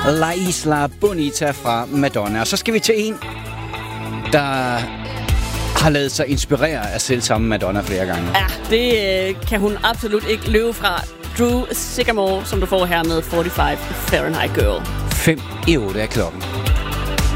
La Isla Bonita fra Madonna. Og så skal vi til en, der har ladet sig inspirere af selv samme Madonna flere gange. Ja, det kan hun absolut ikke løbe fra. Drew Sycamore, som du får her med 45 Fahrenheit Girl. 5:08 er klokken.